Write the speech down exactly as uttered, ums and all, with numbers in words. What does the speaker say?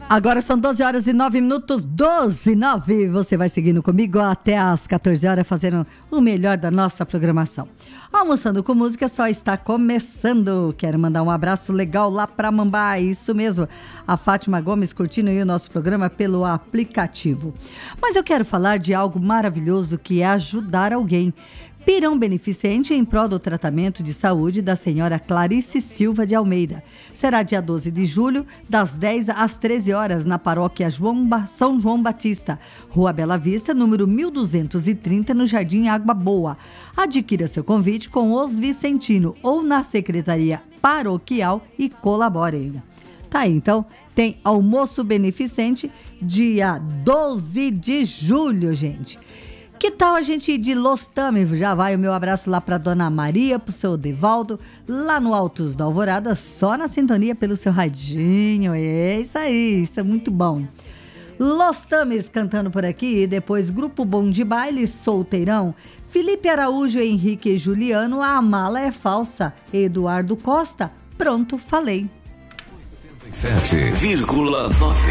Agora são doze horas e nove minutos, doze e nove. Você vai seguindo comigo até às quatorze horas, fazendo o melhor da nossa programação. Almoçando com Música só está começando. Quero mandar um abraço legal lá para Mambá, isso mesmo. A Fátima Gomes curtindo aí o nosso programa pelo aplicativo. Mas eu quero falar de algo maravilhoso que é ajudar alguém. Pirão beneficente em prol do tratamento de saúde da senhora Clarice Silva de Almeida. Será dia doze de julho, das dez às treze horas, na paróquia João ba- São João Batista, Rua Bela Vista, número mil duzentos e trinta, no Jardim Água Boa. Adquira seu convite com os Vicentino ou na Secretaria Paroquial e colabore. Tá aí, então, tem almoço beneficente dia doze de julho, gente. Que tal a gente ir de Los Tames? Já vai o meu abraço lá para Dona Maria, pro seu Devaldo, lá no Altos da Alvorada, só na sintonia pelo seu radinho. É isso aí, isso é muito bom. Los Tames cantando por aqui, e depois Grupo Bom de Baile, Solteirão, Felipe Araújo, Henrique e Juliano, A Mala é Falsa, Eduardo Costa, Pronto, Falei. sete vírgula nove